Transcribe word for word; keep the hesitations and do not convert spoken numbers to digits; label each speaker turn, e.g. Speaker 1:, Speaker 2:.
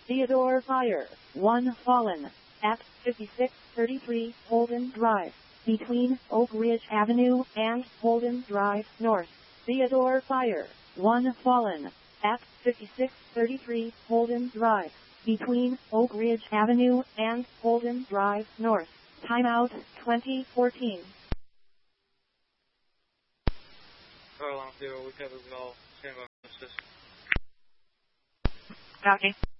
Speaker 1: Theodore Fire, one fallen, at fifty-six thirty-three Holden Drive, between Oak Ridge Avenue and Holden Drive North. Theodore Fire, one fallen, at fifty-six thirty-three Holden Drive, between Oak Ridge Avenue and Holden Drive North. Timeout twenty fourteen.
Speaker 2: How long ago we covered it all? Stand by.
Speaker 1: Copy.